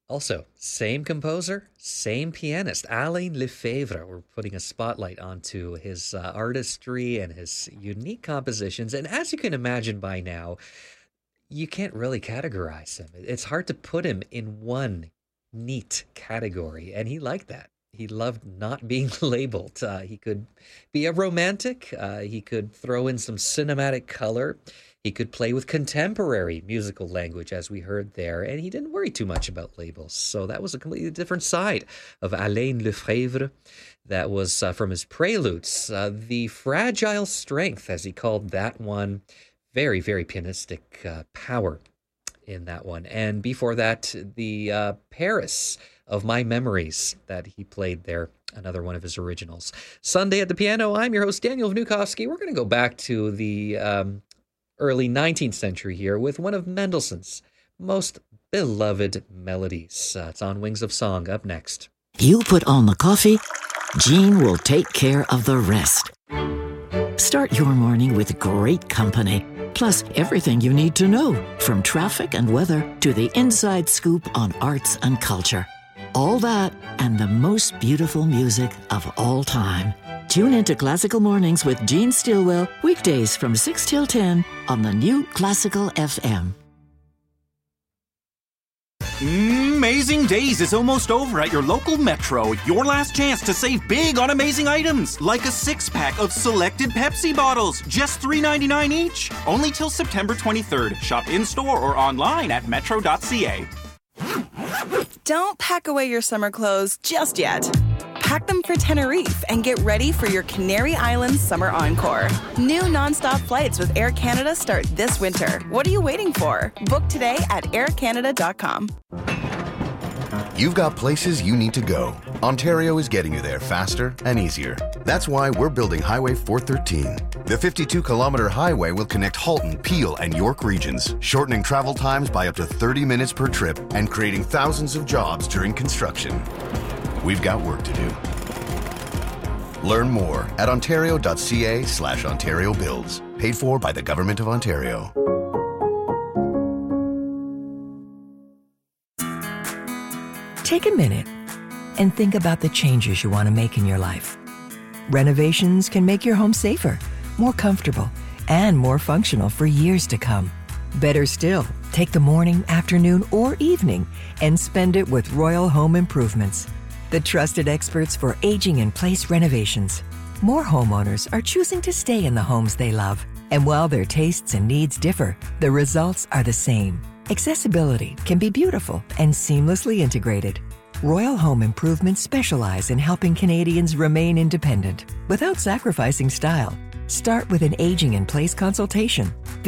Also, same composer, same pianist, Alain Lefebvre. We're putting a spotlight onto his artistry and his unique compositions. And as you can imagine by now, you can't really categorize him. It's hard to put him in one neat category, and he liked that. He loved not being labeled. He could be a romantic. He could throw in some cinematic color. He could play with contemporary musical language, as we heard there, and he didn't worry too much about labels. So that was a completely different side of Alain Lefebvre. That was from his Preludes, The Fragile Strength, as he called that one. Very, very pianistic power in that one. And before that, the Paris of My Memories that he played there, another one of his originals. Sunday at the Piano, I'm your host, Daniel Vnukovsky. We're going to go back to the early 19th century here with one of Mendelssohn's most beloved melodies. It's on Wings of Song, up next. You put on the coffee, Jean will take care of the rest. Start your morning with great company, plus everything you need to know, from traffic and weather to the inside scoop on arts and culture. All that and the most beautiful music of all time. Tune into Classical Mornings with Jean Stillwell, weekdays from 6 till 10 on the new Classical FM. Amazing Days is almost over at your local Metro. Your last chance to save big on amazing items, like a 6-pack of selected Pepsi bottles, just $3.99 each. Only till September 23rd. Shop in-store or online at metro.ca. Don't pack away your summer clothes just yet. Pack them for Tenerife and get ready for your Canary Islands Summer Encore. New nonstop flights with Air Canada start this winter. What are you waiting for? Book today at aircanada.com. You've got places you need to go. Ontario is getting you there faster and easier. That's why we're building Highway 413. The 52-kilometer highway will connect Halton, Peel, and York regions, shortening travel times by up to 30 minutes per trip and creating thousands of jobs during construction. We've got work to do. Learn more at ontario.ca/Ontario Builds. Paid for by the Government of Ontario. Take a minute and think about the changes you want to make in your life. Renovations can make your home safer, more comfortable, and more functional for years to come. Better still, take the morning, afternoon, or evening and spend it with Royal Home Improvements, the trusted experts for aging-in-place renovations. More homeowners are choosing to stay in the homes they love. And while their tastes and needs differ, the results are the same. Accessibility can be beautiful and seamlessly integrated. Royal Home Improvements specialize in helping Canadians remain independent without sacrificing style. Start with an aging-in-place consultation.